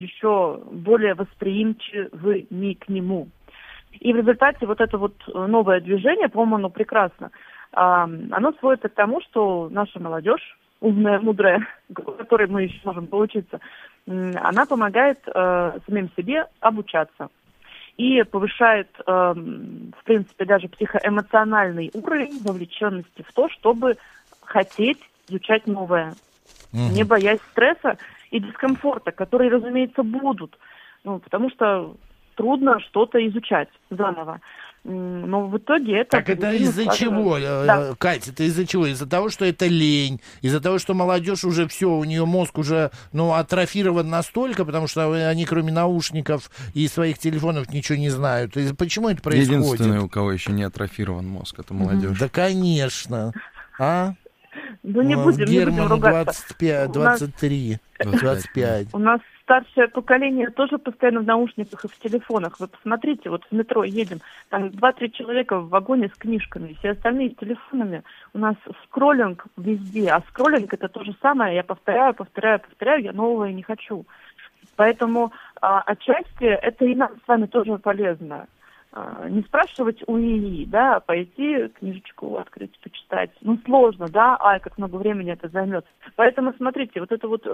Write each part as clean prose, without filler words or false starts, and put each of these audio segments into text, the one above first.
еще более восприимчивыми к нему. И в результате вот это вот новое движение, по-моему, оно прекрасно. Оно сводится к тому, что наша молодежь, умная, мудрая, которой мы еще можем поучиться, она помогает самим себе обучаться. И повышает, в принципе, даже психоэмоциональный уровень вовлеченности в то, чтобы хотеть изучать новое, не боясь стресса и дискомфорта, которые, разумеется, будут. Потому что трудно что-то изучать заново. Но в итоге это... Так это из-за чего, да. Кать, это из-за чего? Из-за того, что это лень, из-за того, что молодежь уже все, у нее мозг уже, атрофирован настолько, потому что они кроме наушников и своих телефонов ничего не знают. И почему это происходит? Единственный, у кого еще не атрофирован мозг, это молодежь. Да, конечно. Не будем ругаться. 25, 23, 25. У нас старшее поколение тоже постоянно в наушниках и в телефонах. Вы посмотрите, вот в метро едем, там 2-3 человека в вагоне с книжками, все остальные с телефонами. У нас скроллинг везде, а скроллинг это то же самое. Я повторяю, я новое не хочу. Поэтому отчасти это и нам с вами тоже полезно. Не спрашивать у ИИ, да, пойти книжечку открыть, почитать. Сложно, да, как много времени это займет. Поэтому, смотрите, вот это вот,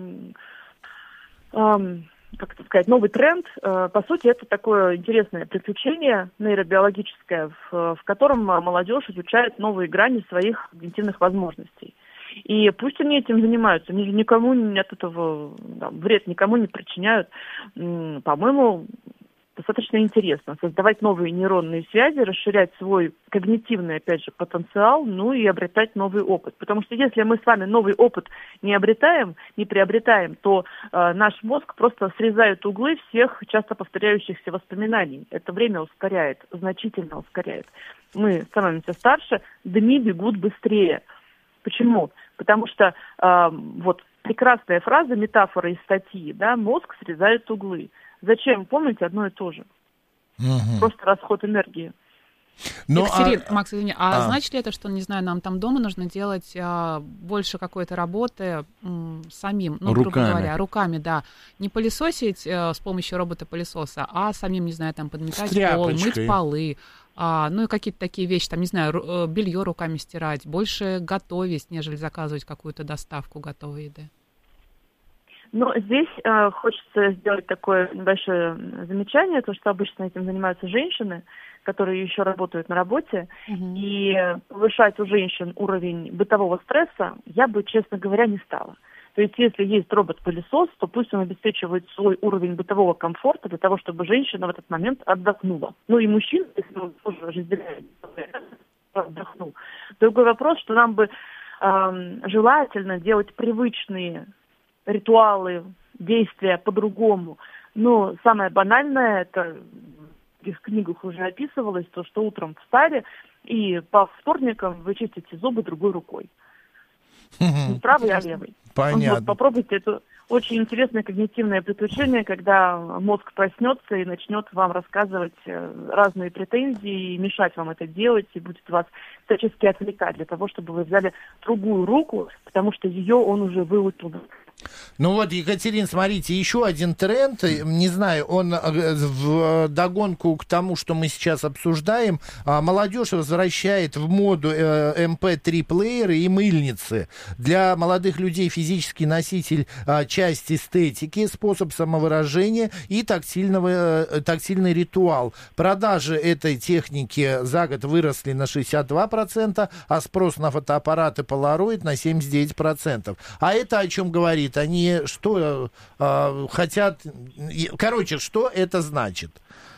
как это сказать, новый тренд, по сути, это такое интересное приключение нейробиологическое, в котором молодежь изучает новые грани своих когнитивных возможностей. И пусть они этим занимаются, они же никому от этого вред никому не причиняют. По-моему, достаточно интересно создавать новые нейронные связи, расширять свой когнитивный, опять же, потенциал, и обретать новый опыт. Потому что если мы с вами новый опыт не приобретаем, то наш мозг просто срезает углы всех часто повторяющихся воспоминаний. Это время ускоряет, значительно ускоряет. Мы становимся старше, дни бегут быстрее. Почему? Потому что вот прекрасная фраза, метафора из статьи, да, мозг срезает углы. Зачем? Помните, одно и то же. Просто расход энергии. Екатерина, Макс, извини, значит ли это, что, не знаю, нам там дома нужно делать больше какой-то работы самим, грубо говоря, руками, да. Не пылесосить с помощью робота-пылесоса, а самим, не знаю, там подметать пол, мыть полы, и какие-то такие вещи, там, не знаю, белье руками стирать, больше готовить, нежели заказывать какую-то доставку готовой еды. Здесь хочется сделать такое небольшое замечание, то, что обычно этим занимаются женщины, которые еще работают на работе, и повышать у женщин уровень бытового стресса я бы, честно говоря, не стала. То есть, если есть робот-пылесос, то пусть он обеспечивает свой уровень бытового комфорта для того, чтобы женщина в этот момент отдохнула. И мужчина, если он тоже разделяет, отдохнул. Другой вопрос, что нам бы желательно делать привычные ритуалы, действия по-другому. Самое банальное, это в этих книгах уже описывалось, то, что утром встали и по вторникам вы чистите зубы другой рукой. Не правой, а левой. Понятно. Попробуйте, это очень интересное когнитивное приключение, когда мозг проснется и начнет вам рассказывать разные претензии, и мешать вам это делать, и будет вас всячески отвлекать для того, чтобы вы взяли другую руку, потому что ее он уже выучил. Екатерина, смотрите, еще один тренд, не знаю, он в догонку к тому, что мы сейчас обсуждаем, молодежь возвращает в моду MP3-плееры и мыльницы. Для молодых людей физический носитель часть эстетики, способ самовыражения и тактильный ритуал. Продажи этой техники за год выросли на 62%, а спрос на фотоаппараты Polaroid на 79%. А это о чем говорит? Они что хотят... что это значит?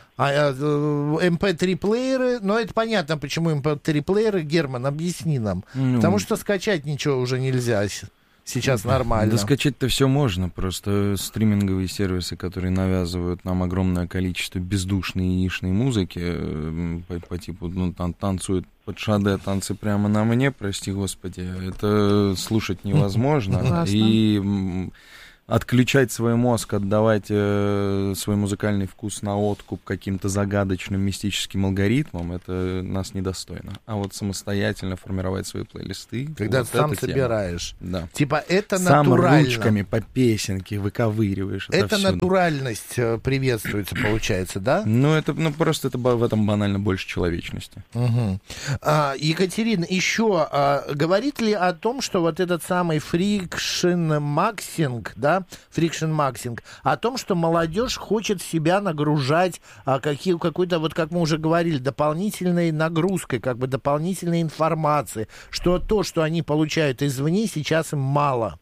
MP3-плееры, это понятно, почему MP3-плееры, Герман, объясни нам. Потому что скачать ничего уже нельзя сейчас нормально. Да скачать-то все можно, просто стриминговые сервисы, которые навязывают нам огромное количество бездушной яичной музыки, по типу, танцуют под шаде танцы прямо на мне, прости господи, это слушать невозможно. И отключать свой мозг, отдавать свой музыкальный вкус на откуп каким-то загадочным мистическим алгоритмам, это нас недостойно. А вот самостоятельно формировать свои плейлисты... Когда вот ты сам собираешь. Да. Типа это сам натурально. Сам ручками по песенке выковыриваешь. Это натуральность приветствуется, получается, да? Ну, просто это в этом банально больше человечности. Угу. Екатерина, еще говорит ли о том, что вот этот самый friction maxing, да, friction maxing, о том, что молодежь хочет себя нагружать какой-то, вот как мы уже говорили, дополнительной нагрузкой, как бы дополнительной информацией, что то, что они получают извне, сейчас им мало?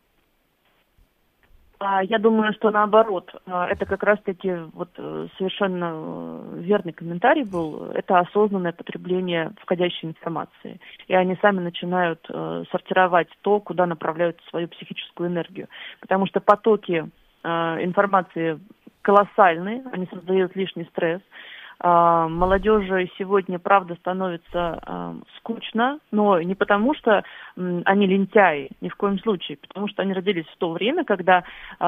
Я думаю, что наоборот, это как раз-таки вот совершенно верный комментарий был, это осознанное потребление входящей информации. И они сами начинают сортировать то, куда направляют свою психическую энергию. Потому что потоки информации колоссальные, они создают лишний стресс. Молодежи сегодня, правда, становится скучно, но не потому, что они лентяи, ни в коем случае, потому что они родились в то время, когда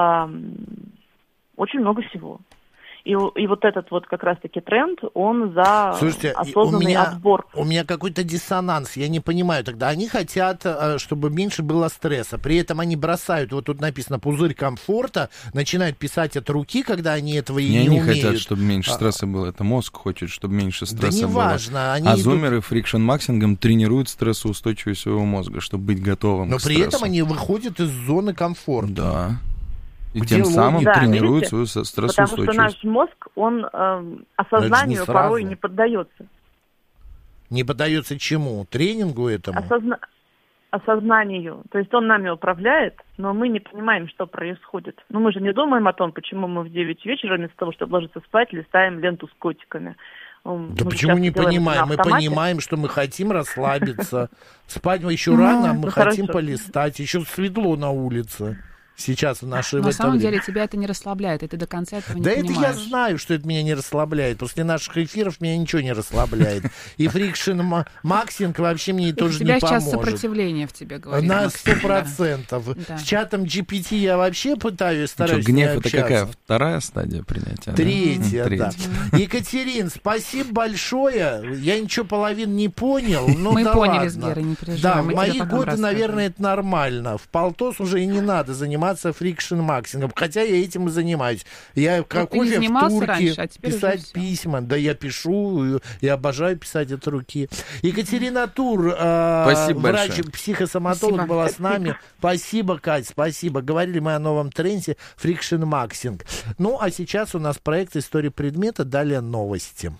очень много всего. И вот этот вот как раз-таки тренд, он за осознанный отбор. У меня какой-то диссонанс, я не понимаю тогда. Они хотят, чтобы меньше было стресса, при этом они бросают, вот тут написано, пузырь комфорта, начинают писать от руки, когда они этого и не умеют. Они хотят, чтобы меньше стресса было, это мозг хочет, чтобы меньше стресса было. Неважно. Зумеры фрикшн-максингом тренируют стрессоустойчивость своего мозга, чтобы быть готовым к стрессу. Но при этом они выходят из зоны комфорта. Да. И тем самым тренируют свою стрессоустойчивость. Потому что наш мозг, он осознанию порой не поддается. Не поддается чему? Тренингу этому? Осознанию. То есть он нами управляет, но мы не понимаем, что происходит. Но мы же не думаем о том, почему мы в 9 вечера вместо того, чтобы ложиться спать, листаем ленту с котиками. Да почему не понимаем? Мы понимаем, что мы хотим расслабиться. Спать еще рано, а мы хотим полистать. Еще светло на улице. Сейчас в наше на самом деле тебя это не расслабляет, и ты до конца этого не понимаешь. Да это я знаю, что это меня не расслабляет. После наших эфиров меня ничего не расслабляет. И фрикшн максинг вообще мне тоже не поможет. У тебя сейчас сопротивление в тебе говорит. На 100%. С чатом GPT я вообще стараюсь гнев это какая? Вторая стадия принятия? Третья, да. Екатерин, спасибо большое. Я ничего половину не понял. Мы поняли с Герой, не переживай. Да, в мои годы, наверное, это нормально. В полтос уже и не надо заниматься фрикшн-максингом, хотя я этим и занимаюсь. Я как кофе в турке, раньше, писать письма. Да, я пишу, я обожаю писать от руки. Екатерина Тур, врач-психосоматолог, была с нами. Спасибо, Кать, спасибо. Говорили мы о новом тренде фрикшн-максинг. Ну, а сейчас у нас проект «История предмета», далее новости.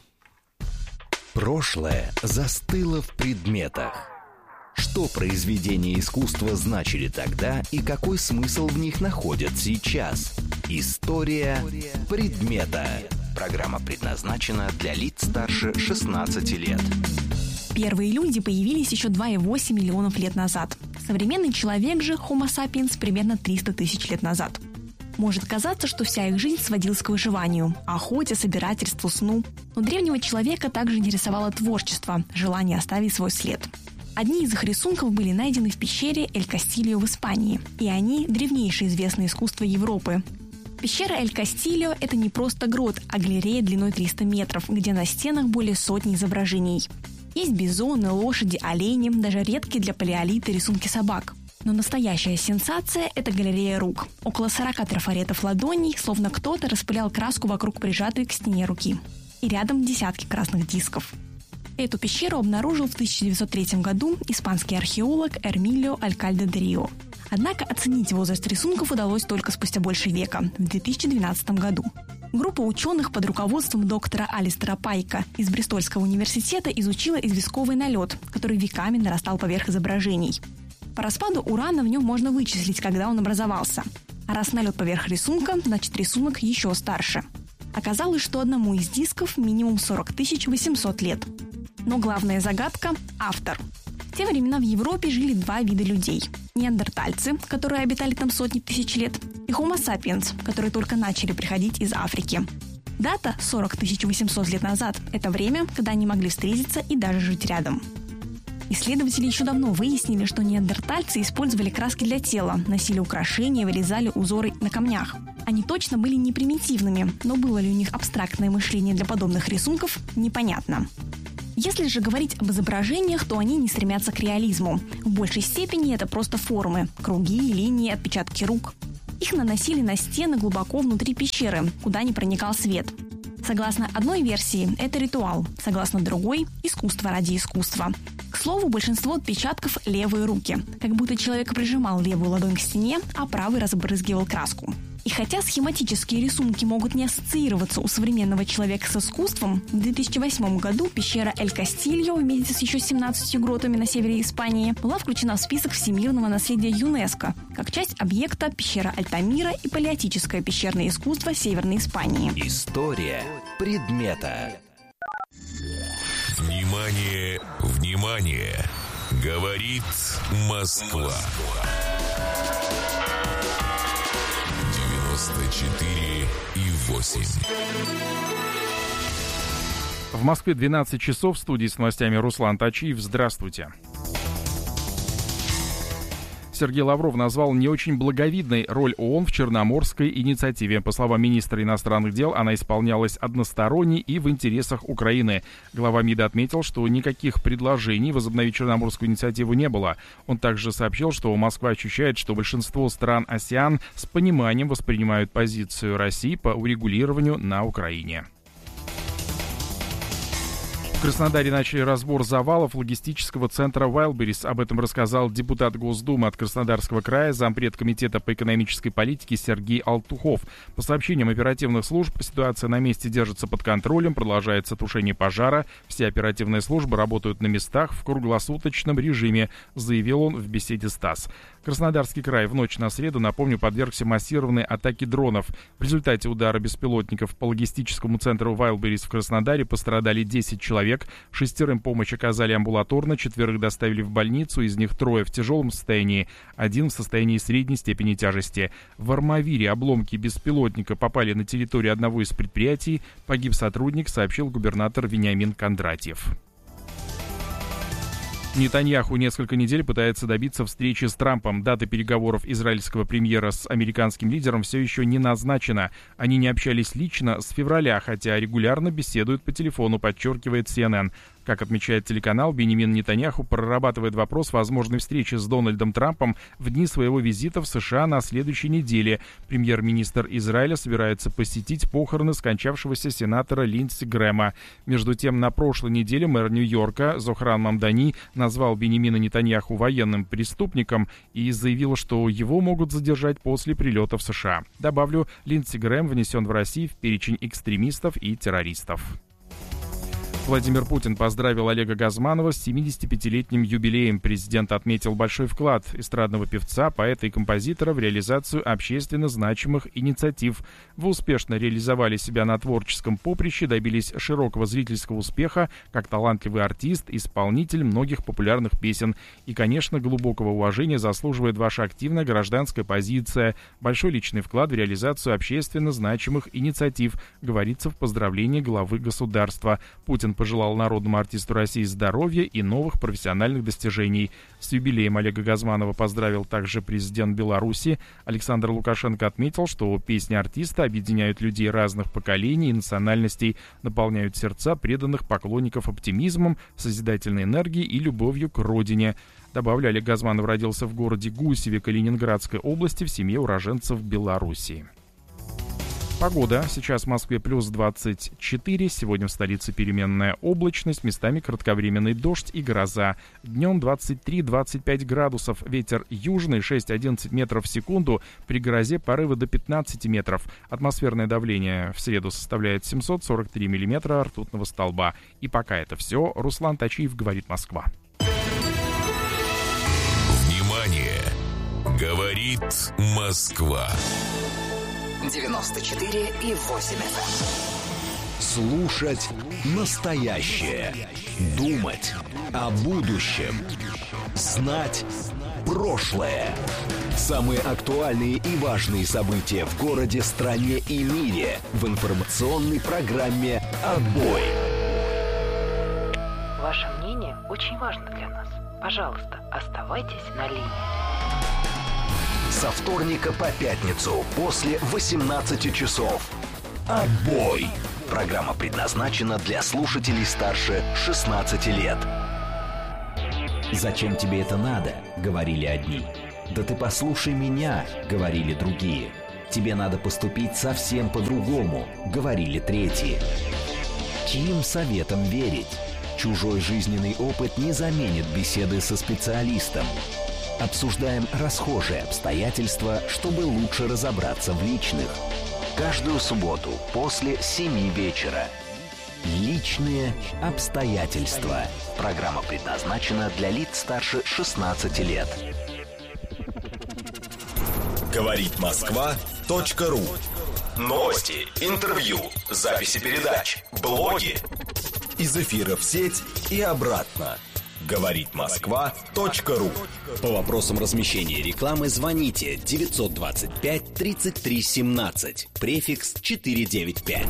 Прошлое застыло в предметах. Что произведения искусства значили тогда и какой смысл в них находят сейчас? История предмета. Программа предназначена для лиц старше 16 лет. Первые люди появились еще 2,8 миллионов лет назад. Современный человек же, Homo sapiens, примерно 300 тысяч лет назад. Может казаться, что вся их жизнь сводилась к выживанию, охоте, собирательству, сну. Но древнего человека также интересовало творчество, желание оставить свой след. Одни из их рисунков были найдены в пещере Эль-Кастильо в Испании, и они – древнейшее известное искусство Европы. Пещера Эль-Кастильо – это не просто грот, а галерея длиной 300 метров, где на стенах более сотни изображений. Есть бизоны, лошади, олени, даже редкие для палеолита рисунки собак. Но настоящая сенсация – это галерея рук. Около 40 трафаретов ладоней, словно кто-то распылял краску вокруг прижатой к стене руки. И рядом десятки красных дисков. Эту пещеру обнаружил в 1903 году испанский археолог Эрмилио Алькальде де Рио. Однако оценить возраст рисунков удалось только спустя больше века, в 2012 году. Группа ученых под руководством доктора Алистера Пайка из Бристольского университета изучила известковый налет, который веками нарастал поверх изображений. По распаду урана в нем можно вычислить, когда он образовался. А раз налет поверх рисунка, значит рисунок еще старше. Оказалось, что одному из дисков минимум 40 800 лет. Но главная загадка – автор. В те времена в Европе жили два вида людей. Неандертальцы, которые обитали там сотни тысяч лет, и Homo sapiens, которые только начали приходить из Африки. Дата 40 800 лет назад – это время, когда они могли встретиться и даже жить рядом. Исследователи еще давно выяснили, что неандертальцы использовали краски для тела, носили украшения, вырезали узоры на камнях. Они точно были не примитивными, но было ли у них абстрактное мышление для подобных рисунков, непонятно. Если же говорить об изображениях, то они не стремятся к реализму. В большей степени это просто формы – круги, линии, отпечатки рук. Их наносили на стены глубоко внутри пещеры, куда не проникал свет. Согласно одной версии, это ритуал, согласно другой – искусство ради искусства. К слову, большинство отпечатков – левые руки, как будто человек прижимал левую ладонь к стене, а правый разбрызгивал краску. И хотя схематические рисунки могут не ассоциироваться у современного человека с искусством, в 2008 году пещера Эль-Кастильо вместе с еще 17 гротами на севере Испании была включена в список всемирного наследия ЮНЕСКО, как часть объекта пещера Альтамира и палеотическое пещерное искусство Северной Испании. История предмета. Внимание, внимание! Говорит Москва. 94,8. В Москве 12 часов. В студии с новостями Руслан Тачиев. Здравствуйте. Сергей Лавров назвал не очень благовидной роль ООН в Черноморской инициативе. По словам министра иностранных дел, она исполнялась односторонне и в интересах Украины. Глава МИДа отметил, что никаких предложений возобновить Черноморскую инициативу не было. Он также сообщил, что Москва ощущает, что большинство стран АСЕАН с пониманием воспринимают позицию России по урегулированию на Украине. В Краснодаре начали разбор завалов логистического центра Wildberries. Об этом рассказал депутат Госдумы от Краснодарского края, зампред комитета по экономической политике Сергей Алтухов. По сообщениям оперативных служб, ситуация на месте держится под контролем, продолжается тушение пожара. Все оперативные службы работают на местах в круглосуточном режиме, заявил он в беседе с ТАСС. Краснодарский край в ночь на среду, напомню, подвергся массированной атаке дронов. В результате удара беспилотников по логистическому центру Wildberries в Краснодаре пострадали 10 человек. 6 помощь оказали амбулаторно, 4 доставили в больницу, из них 3 в тяжелом состоянии, 1 в состоянии средней степени тяжести. В Армавире обломки беспилотника попали на территорию одного из предприятий. Погиб сотрудник, сообщил губернатор Вениамин Кондратьев. Нетаньяху несколько недель пытается добиться встречи с Трампом. Дата переговоров израильского премьера с американским лидером все еще не назначена. Они не общались лично с февраля, хотя регулярно беседуют по телефону, подчеркивает CNN. Как отмечает телеканал, Беньямин Нетаньяху прорабатывает вопрос возможной встречи с Дональдом Трампом в дни своего визита в США на следующей неделе. Премьер-министр Израиля собирается посетить похороны скончавшегося сенатора Линдси Грэма. Между тем, на прошлой неделе мэр Нью-Йорка Зохран Мамдани назвал Беньямина Нетаньяху военным преступником и заявил, что его могут задержать после прилета в США. Добавлю, Линдси Грэм внесен в Россию в перечень экстремистов и террористов. Владимир Путин поздравил Олега Газманова с 75-летним юбилеем. Президент отметил большой вклад эстрадного певца, поэта и композитора в реализацию общественно значимых инициатив. Вы успешно реализовали себя на творческом поприще, добились широкого зрительского успеха, как талантливый артист, исполнитель многих популярных песен. И, конечно, глубокого уважения заслуживает ваша активная гражданская позиция, большой личный вклад в реализацию общественно значимых инициатив, говорится в поздравлении главы государства. Путин пожелал народному артисту России здоровья и новых профессиональных достижений. С юбилеем Олега Газманова поздравил также президент Беларуси. Александр Лукашенко отметил, что песни артиста объединяют людей разных поколений и национальностей, наполняют сердца преданных поклонников оптимизмом, созидательной энергией и любовью к родине. Добавлю, Олег Газманов родился в городе Гусеве Калининградской области в семье уроженцев Беларуси. Погода. Сейчас в Москве плюс 24. Сегодня в столице переменная облачность, местами кратковременный дождь и гроза. Днем 23-25 градусов. Ветер южный 6-11 метров в секунду. При грозе порывы до 15 метров. Атмосферное давление в среду составляет 743 миллиметра ртутного столба. И пока это все. Руслан Тачиев, говорит Москва. Внимание! Говорит Москва. 94,8 FM. Слушать настоящее. Думать о будущем. Знать прошлое. Самые актуальные и важные события в городе, стране и мире в информационной программе «Отбой». Ваше мнение очень важно для нас. Пожалуйста, оставайтесь на линии. Со вторника по пятницу после 18 часов. Отбой. Программа предназначена для слушателей старше 16 лет. «Зачем тебе это надо?» — говорили одни. «Да ты послушай меня», — говорили другие. «Тебе надо поступить совсем по-другому», — говорили третьи. Чьим советом верить? Чужой жизненный опыт не заменит беседы со специалистом. Обсуждаем расхожие обстоятельства, чтобы лучше разобраться в личных. Каждую субботу после 7 вечера. Личные обстоятельства. Программа предназначена для лиц старше 16 лет. Говорит Москва.ру. Новости, интервью, записи передач, блоги. Из эфира в сеть и обратно. Говорит Москва.ру. По вопросам размещения рекламы звоните 925 33 17, префикс 495.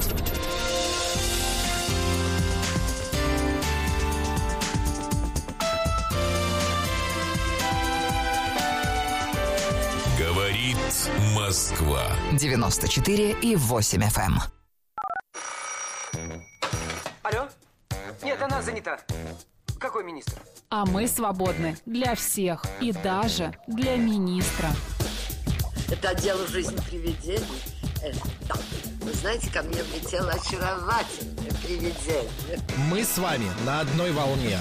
Говорит Москва. 94,8 FM. Алло? Нет, она занята. Какой министр? А мы свободны для всех и даже для министра. Это отдел «Жизнь привидений». Да. Вы знаете, ко мне влетело очаровательное привидение. Мы с вами на одной волне.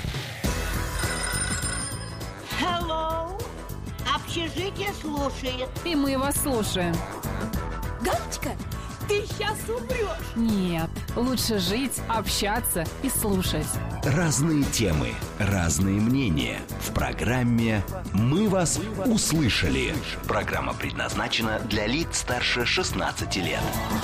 Hello. Общежитие слушает. И мы вас слушаем. Галочка, ты сейчас умрешь. Нет, лучше жить, общаться и слушать. Разные темы, разные мнения. В программе «Мы вас услышали». Программа предназначена для лиц старше 16 лет.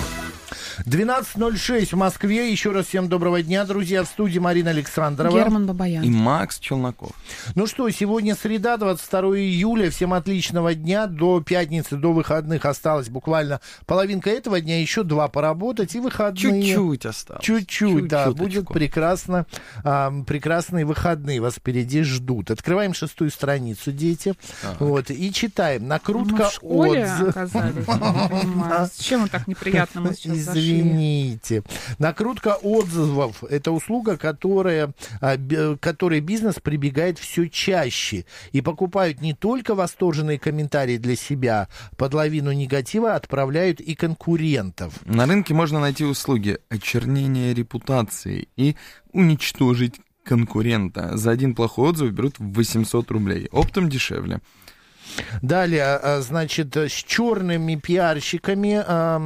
12:06 в Москве. Еще раз всем доброго дня, друзья. В студии Марина Александрова. Герман Бабаян. И Макс Челноков. Ну что, сегодня среда, 22 июля. Всем отличного дня. До пятницы, до выходных осталось буквально половинка этого дня. Еще 2 поработать и выходные. Чуть-чуть осталось. Чуть-чуть, да. Будет прекрасно. Прекрасные выходные вас впереди ждут. Открываем 6-ю страницу, дети. Вот, и читаем. Накрутка отзывов. С чем он так неприятно мы сейчас зашли? Извините. Накрутка отзывов – это услуга, которой бизнес прибегает все чаще. И покупают не только восторженные комментарии для себя, под лавину негатива отправляют и конкурентов. На рынке можно найти услуги очернения репутации и уничтожить конкурента. За один плохой отзыв берут 800 рублей. Оптом дешевле. Далее, значит, с черными пиарщиками,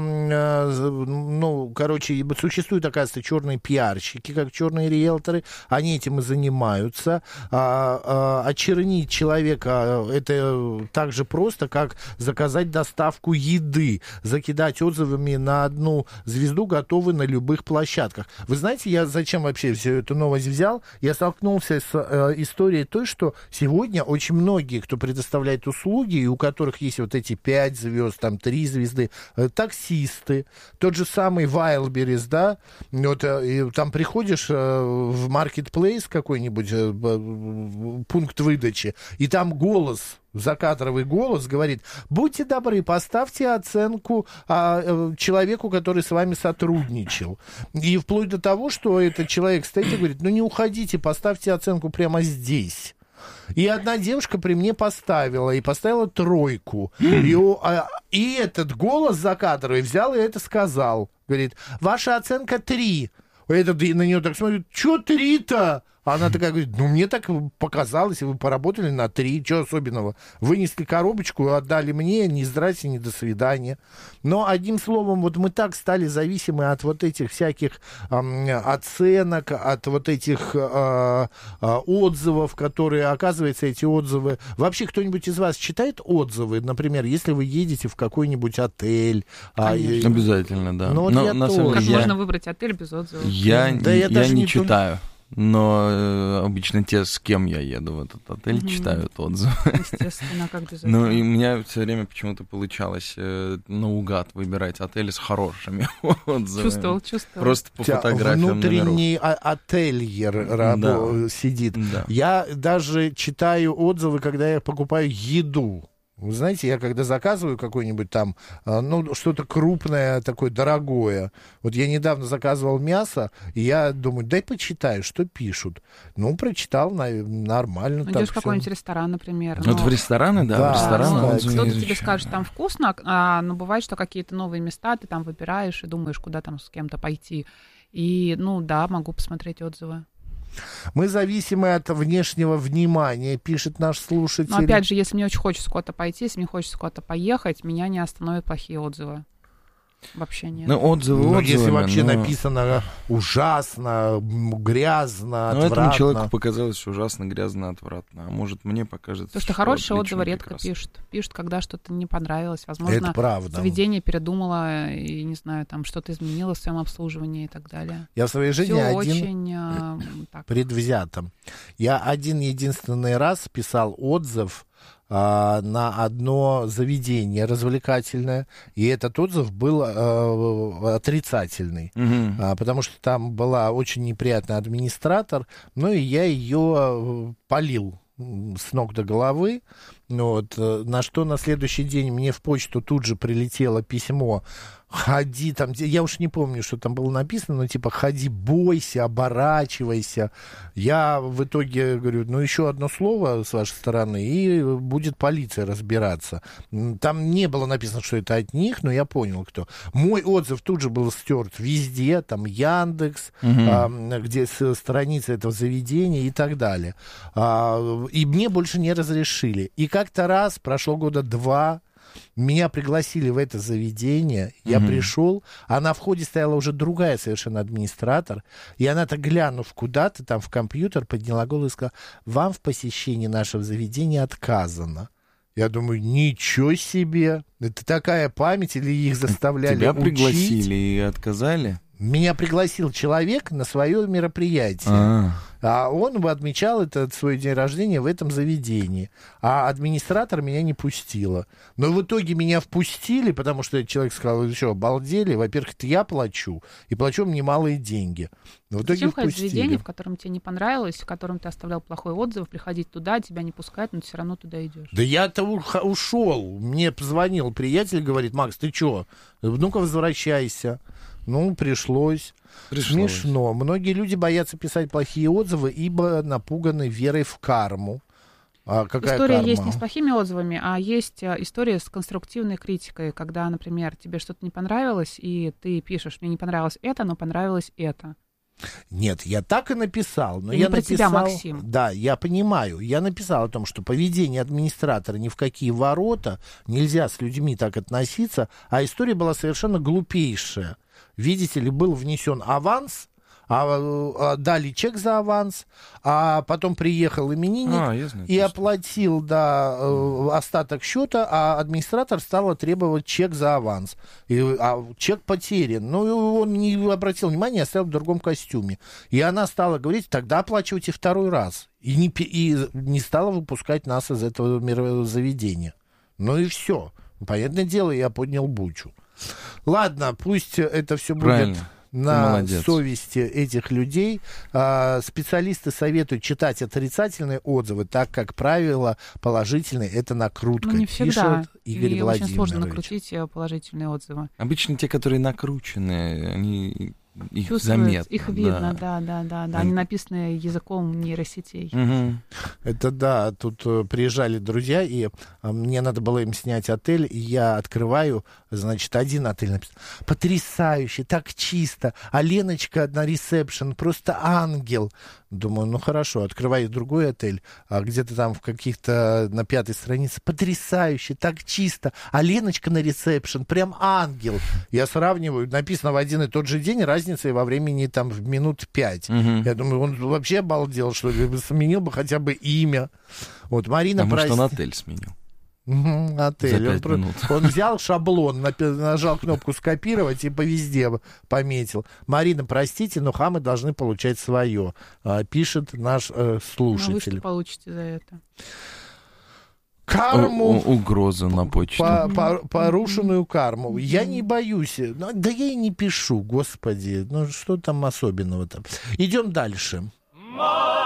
существуют, оказывается, черные пиарщики, как черные риэлторы, они этим и занимаются. Очернить человека это так же просто, как заказать доставку еды, закидать отзывами на 1 звезду, готовы на любых площадках. Вы знаете, я зачем вообще всю эту новость взял? Я столкнулся с историей той, что сегодня очень многие, кто предоставляет услуги, и у которых есть вот эти 5 звезд, там 3 звезды, таксисты, тот же самый Wildberries, да, вот, и там приходишь в маркетплейс какой-нибудь, пункт выдачи, и там голос, закадровый голос говорит: будьте добры, поставьте оценку человеку, который с вами сотрудничал. И вплоть до того, что этот человек стоит и говорит: ну не уходите, поставьте оценку прямо здесь. И одна девушка при мне поставила 3. И этот голос закадровый взял и это сказал. Говорит: ваша оценка 3. Этот на нее так смотрит: что 3-то? Она такая говорит: ну, мне так показалось, вы поработали на 3, что особенного? Вынесли коробочку, отдали мне, ни здрасте, ни до свидания. Но, одним словом, вот мы так стали зависимы от вот этих всяких оценок, от вот этих отзывов, которые, оказывается, эти отзывы... Вообще, кто-нибудь из вас читает отзывы? Например, если вы едете в какой-нибудь отель. Обязательно, да. Но вот как можно выбрать отель без отзывов? Я не читаю. Но обычно те, с кем я еду в этот отель, читают отзывы. Естественно, как без этого. Ну, и у меня все время почему-то получалось наугад выбирать отели с хорошими отзывами. Чувствовал. Просто по фотографиям Внутренний отельер сидит. Да. Я даже читаю отзывы, когда я покупаю еду. Вы знаете, я когда заказываю какое-нибудь там, что-то крупное, такое дорогое. Вот я недавно заказывал мясо, и я думаю, дай почитаю, что пишут. Ну, прочитал, нормально. Идешь в какой-нибудь ресторан, например. Вот в рестораны, да, в рестораны. Кто-то тебе скажет, там вкусно, но бывает, что какие-то новые места ты там выбираешь и думаешь, куда там с кем-то пойти. И, могу посмотреть отзывы. Мы зависимы от внешнего внимания, пишет наш слушатель. Но опять же, если мне очень хочется куда-то пойти, если мне хочется куда-то поехать, меня не остановят плохие отзывы. Вообще нет. Если вообще написано ужасно, грязно, отвратно. Этому человеку показалось ужасно, грязно, отвратно. А может, мне покажется, потому что хорошие отзывы редко пишут. Пишут, когда что-то не понравилось. Возможно, это правда. Заведение передумало и, не знаю, там что-то изменило в своем обслуживании и так далее. Я в своей жизни так. предвзято. Я один-единственный раз писал отзыв на одно заведение развлекательное, и этот отзыв был отрицательный, потому что там была очень неприятный администратор, и я ее полил с ног до головы, на что на следующий день мне в почту тут же прилетело письмо: ходи там, я уж не помню, что там было написано, но ходи, бойся, оборачивайся. Я в итоге говорю, еще одно слово с вашей стороны, и будет полиция разбираться. Там не было написано, что это от них, но я понял, кто. Мой отзыв тут же был стерт везде, там Яндекс, где страница этого заведения и так далее. И мне больше не разрешили. И как-то раз, прошло года 2, меня пригласили в это заведение, я пришел, а на входе стояла уже другая совершенно администратор, и она, глянув куда-то там в компьютер, подняла голову и сказала: вам в посещении нашего заведения отказано. Я думаю, ничего себе, это такая память, или их заставляли Тебя учить? Пригласили и отказали? Меня пригласил человек на свое мероприятие. А он бы отмечал свой день рождения в этом заведении. А администратор меня не пустила. Но в итоге меня впустили, потому что этот человек сказал: вы что, обалдели? Во-первых, это я плачу, и плачу им немалые деньги. Но в итоге зачем ходить в заведение, в котором тебе не понравилось, в котором ты оставлял плохой отзыв, приходить туда, тебя не пускают, но ты все равно туда идешь? Да я-то ушел. Мне позвонил приятель, говорит: Макс, ты что? Ну-ка возвращайся. Пришлось. Смешно. Многие люди боятся писать плохие отзывы, ибо напуганы верой в карму. Какая история карма? Есть не с плохими отзывами, а есть история с конструктивной критикой, когда, например, тебе что-то не понравилось, и ты пишешь: мне не понравилось это, но понравилось это. Нет, я так и написал. Но я написал, тебя, Максим. Да, я понимаю. Я написал о том, что поведение администратора ни в какие ворота, нельзя с людьми так относиться, а история была совершенно глупейшая. Видите ли, был внесен аванс, дали чек за аванс, а потом приехал именинник и оплатил остаток счета, а администратор стал требовать чек за аванс. Чек потерян. Он не обратил внимания, оставил в другом костюме. И она стала говорить: тогда оплачивайте второй раз. И не стала выпускать нас из этого заведения. И все. Понятное дело, я поднял бучу. Ладно, пусть это все будет на совести этих людей. Специалисты советуют читать отрицательные отзывы, так как правило положительные — это накрутка. Не всегда. Пишет Игорь и Владимирович. Очень сложно накрутить положительные отзывы. Обычно те, которые накручены, они... Их заметно. Их видно, да. Они написаны языком нейросетей. Это да, тут приезжали друзья, и мне надо было им снять отель, и я открываю, один отель написан: потрясающе, так чисто, а Леночка на ресепшн просто ангел. Думаю, хорошо, открываю другой отель, где-то там в каких-то на 5-й странице: потрясающе, так чисто, а Леночка на ресепшн прям ангел. Я сравниваю, написано в один и тот же день, разница во времени там в минут 5. Я думаю, он вообще обалдел, что ли, сменил бы хотя бы имя. Марина, может, он отель сменил? Отель. Он взял шаблон, нажал кнопку «Скопировать» и по везде пометил. Марина, простите, но хамы должны получать свое, пишет наш слушатель. А вы что получите за это? Карму. Угрозы на почту. Порушенную карму. Я не боюсь. Да я и не пишу, господи. Ну что там особенного-то? Идем дальше.